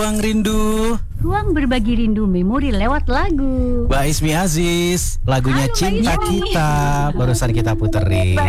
Ruang Rindu. Ruang berbagi rindu memori lewat lagu. Mbak Ismi Aziz, lagunya Halo, Cinta Mbak Ismi. Kita barusan kita puterin.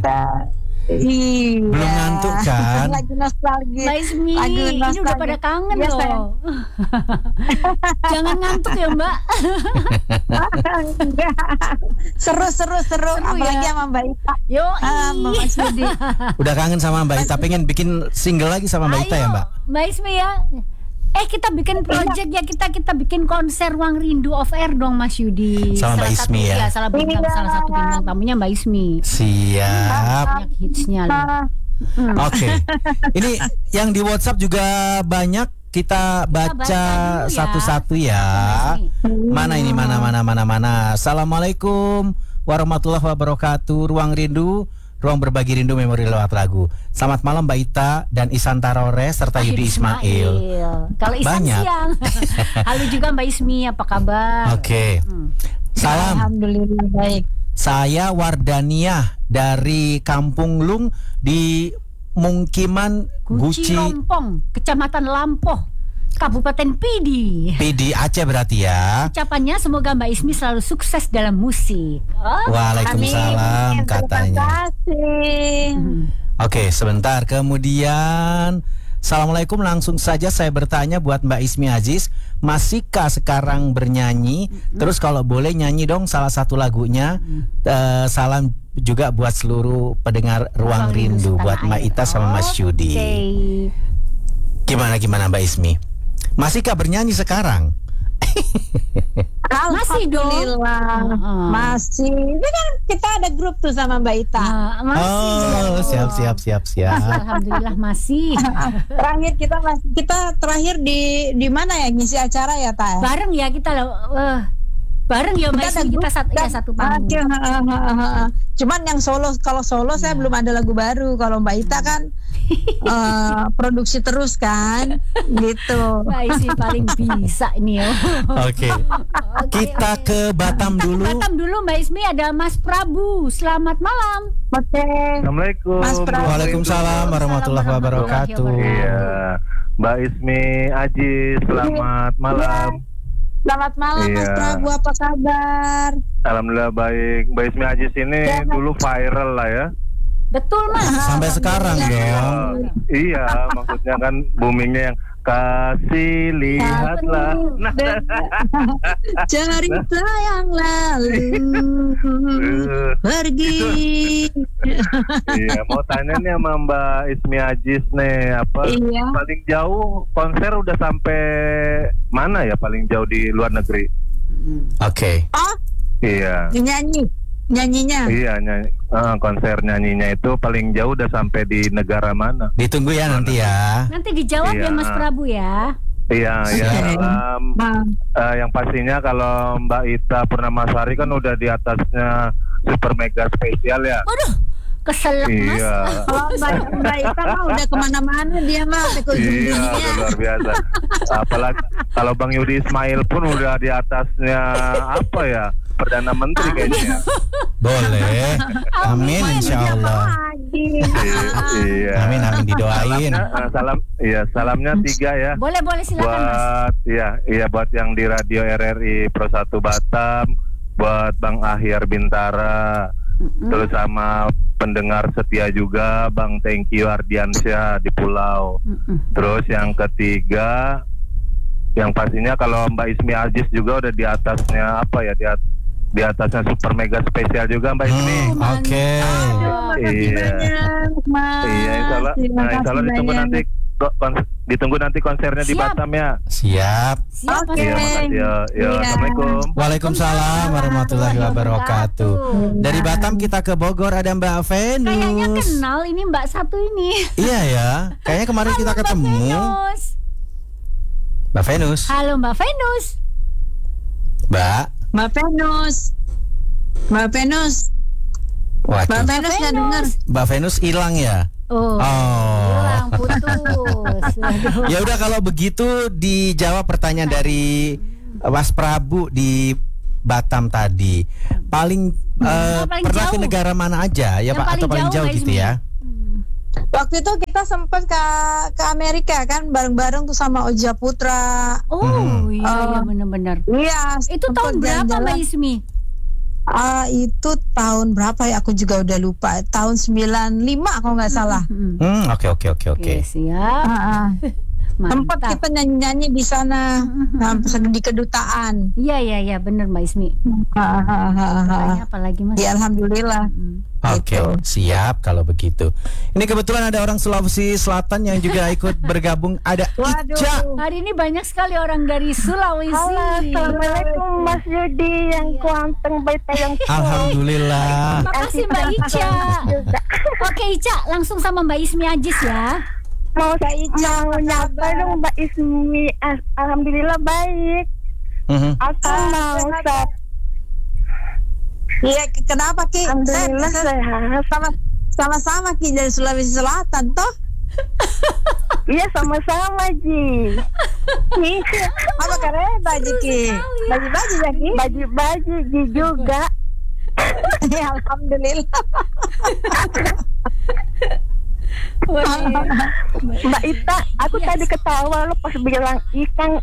Iya. Belum ngantuk kan? Lagi nostalgia. Mbak Ismi, Lagu ini udah nostalgia. pada kangen Iya, loh. sayang. Jangan ngantuk ya Mbak. Enggak. Seru. Apalagi ya? sama Mbak Ita. Yo, Sama Mas Yudi. Udah kangen sama Mbak Ita, pengen bikin single lagi sama Mbak Ita ya Mbak? Mbak Ismi ya. Kita bikin project ya, kita bikin konser Ruang Rindu off air dong Mas Yudi. Sama Mbak Ismi ya? Salah Iya. satu bintang tamunya Mbak Ismi. Siap. Banyak hitsnya loh. Oke. Ini yang di WhatsApp juga banyak. Kita baca baca dulu ya. satu-satu ya. Mana ini? Mana. Assalamualaikum warahmatullahi wabarakatuh. Ruang Rindu, ruang berbagi rindu memori lewat lagu. Selamat malam Mbak Ita dan Isan Tarore serta Yudi Ismail. Kalau Isan Banyak. siang. Halo juga Mbak Ismi, apa kabar? Oke. Salam. Alhamdulillah baik. Saya Wardaniah dari Kampung Lung di Mungkiman Guci Guci Lompong, Kecamatan Lampoh, Kabupaten Pidi. PD Aceh berarti ya. Ucapannya semoga Mbak Ismi selalu sukses dalam musik. Waalaikumsalam Amin. katanya. Terima kasih. Oke, sebentar. Kemudian Assalamualaikum, langsung saja saya bertanya buat Mbak Ismi Aziz, masihkah sekarang bernyanyi? Terus kalau boleh nyanyi dong salah satu lagunya. Salam juga buat seluruh pendengar Ruang Rindu, buat Mbak Ita sama Mas Yudi. Gimana Mbak Ismi? Masihkah bernyanyi sekarang? Masih dong. Alhamdulillah. Masih. Ini kan kita ada grup tuh sama Mbak Ita. Masih. Oh, siap. Alhamdulillah masih. Terakhir kita terakhir di mana ya ngisi acara ya Ta? Bareng ya kita loh. Bareng ya Mbak Ismi, kita satu panggung. Cuman yang kalau solo saya belum ada lagu baru. Kalau Mbak Ita kan produksi terus kan, gitu. Mbak Ismi paling bisa ini ya. Oke. Kita ke Batam dulu. Batam dulu Mbak Ismi, ada Mas Prabu. Selamat malam. Oke. Assalamualaikum. Mas Prabu. Waalaikumsalam warahmatullahi wabarakatuh. Iya, Mbak Ismi Aji, selamat malam. Selamat malam Mas Iya. Prabu, apa kabar? Alhamdulillah baik. Mbak Ismi Aji ini dulu viral lah ya. Betul Mas. Sampai sekarang dong. Iya, maksudnya kan boomingnya yang kasih lihatlah. Nah, Cerita yang lalu pergi. iya, mau tanya nih sama Mbak Ismi Ajis nih, apa Iya. paling jauh konser udah sampai mana ya paling jauh di luar negeri? Oke. Oh, Iya. nyanyinya. Iya, konser nyanyinya itu paling jauh udah sampai di negara mana? Ditunggu ya nanti ya. Nanti dijawab Iya. ya Mas Prabu ya. Iya, ya. Yang pastinya kalau Mbak Ita Purnamasari kan udah di atasnya super mega spesial ya. Waduh, keselak Mas. Iya. Kalau Mbak Ita mah udah kemana-mana dia mah ikut Iya, dunia. luar biasa. Apalagi kalau Bang Yudi Ismail pun udah di atasnya apa ya? Perdana Menteri kayaknya. Boleh. Amin insyaallah. Iya. Amin didoain. Salamnya 3 ya. Boleh silakan Mas. Buat buat yang di Radio RRI Pro 1 Batam, buat Bang Ahyar Bintara, terus sama pendengar setia juga Bang Thank you Ardiansyah di Pulau. Terus yang ketiga, yang pastinya kalau Mbak Ismi Aziz juga udah di atasnya apa ya, di atasnya super mega spesial juga Mbak Ismi. Oke. Iya. Iya, insya Allah ditunggu nanti konsernya di Siap. Batam ya. Siap. Siap Mas. Iya, makasih ya. Iya. Assalamualaikum. Waalaikumsalam warahmatullahi wabarakatuh. Dari Batam kita ke Bogor, ada Mbak Kayaknya Venus. kenal ini Mbak satu ini. Iya ya. Kayaknya kemarin kita Halo, Mbak ketemu. Venus. Mbak Venus. Halo Mbak Venus. Mbak. Mbak Venus. Waduh. Mbak Venus nggak dengar. Mbak Venus hilang ya? Oh. Hilang, putus. Waduh. Ya udah kalau begitu dijawab pertanyaan dari Mas Prabu di Batam tadi. Paling paling pernah ke jauh. negara mana aja ya Yang Pak, atau paling paling jauh, jauh Mbak gitu Ismi. ya? Waktu itu kita kita sempat ke Amerika kan bareng-bareng tuh sama Oja Putra. Oh iya benar-benar. Iya. Itu sempet tahun berapa jalan-jalan. Mbak Ismi? Itu tahun berapa ya? Aku juga udah lupa. Tahun 95 kalau nggak salah. Oke. Oke, siap. Tempat Mantap. kita nyanyi-nyanyi di sana, di kedutaan. Iya benar Mbak Ismi. Tanya apa lagi Mas? Ya alhamdulillah. Oke, siap kalau begitu. Ini kebetulan ada orang Sulawesi Selatan yang juga ikut bergabung. Ada Ica. Hari ini banyak sekali orang dari Sulawesi. Halo, assalamualaikum Mas Yudi yang kuanteng baik yang Alhamdulillah. Makasih Mbak Ica. Oke Ica, langsung sama Mbak Ismi Ajis ya. mau nyapa dong Mbak Ismi. Alhamdulillah baik. Aku mau Iya, kenapa Ki? Alhamdulillah sehat. Sama-sama Ki dari Sulawesi Selatan toh? Iya sama-sama Ji. Apa keren baju Ki? Baju-baju ya Ki? Baju-baju Ji juga. Ya, alhamdulillah. Mbak Ita, aku tadi ketawa lo pas bilang ikan.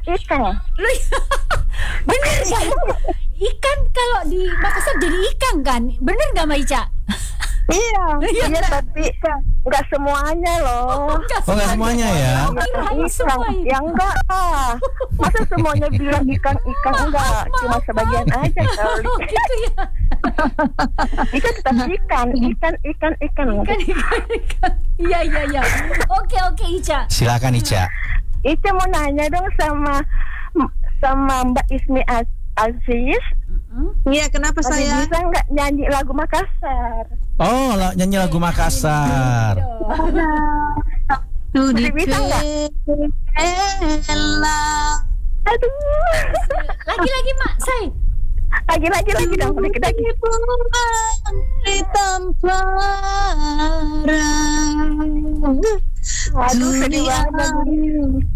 Bener gak? Ikan kalau di Makassar jadi ikan kan? Bener gak Mbak Ica? Iya. Iya tapi nggak semuanya loh. Oh, nggak semuanya ya? Ya enggak lah. Masa semuanya bilang ikan enggak? Cuma sebagian aja kali. Oh gitu ya. Ikan tetap ikan. Iya. Oke Ica. Silakan Ica. Ica mau nanya dong sama Mbak Ismi Aziz. Iya, kenapa saya? Bisa nggak nyanyi lagu Makassar? Oh, nyanyi lagu Makassar. Bisa nggak? Aduh. Lagi Mak, say. Lagi dong, lagi. Di tempat Aduh, sedih banget.